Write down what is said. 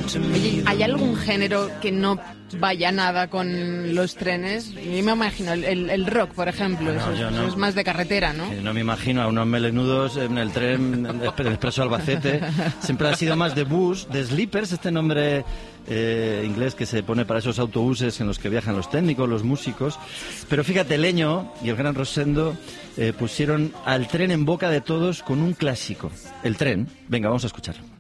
Oye, ¿hay algún género que no vaya nada con los trenes? Yo me imagino el rock, por ejemplo, eso es más de carretera, ¿no? No me imagino a unos melenudos en el tren del Expreso Albacete. Siempre ha sido más de bus, de sleepers, este nombre inglés que se pone para esos autobuses en los que viajan los técnicos, los músicos. Pero fíjate, Leño y el gran Rosendo pusieron al tren en boca de todos con un clásico, el tren. Venga, vamos a escucharlo.